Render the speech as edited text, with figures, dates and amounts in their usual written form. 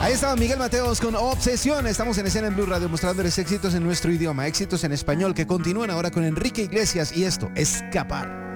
Ahí estaba Miguel Mateos con Obsesión. Estamos en Escena en Blue Radio mostrándoles éxitos en nuestro idioma, éxitos en español que continúan ahora con Enrique Iglesias y esto, Escapar.